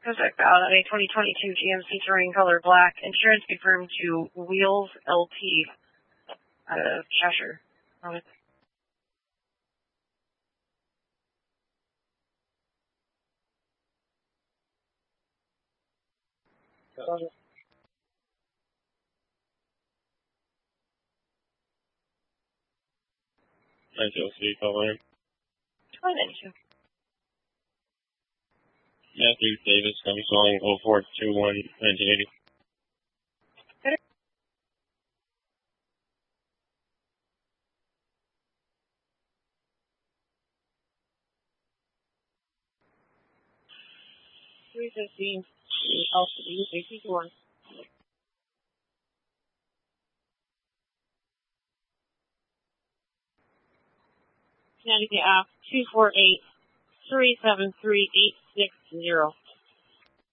Pacific, a 2022 GMC Touring color black. Insurance confirmed to Wheels LT out of Cheshire. Roger. Call in. 292. Matthew Davis, I'm calling 0421 1980. Better. $350. LCD, 64. Connecticut app 248-373-860.